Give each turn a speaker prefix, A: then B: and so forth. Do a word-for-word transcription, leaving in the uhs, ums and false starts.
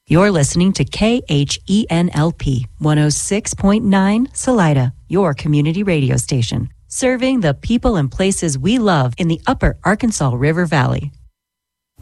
A: You're listening to K H E N L P one oh six point nine Salida, your community radio station, serving the people and places we love in the upper Arkansas River Valley.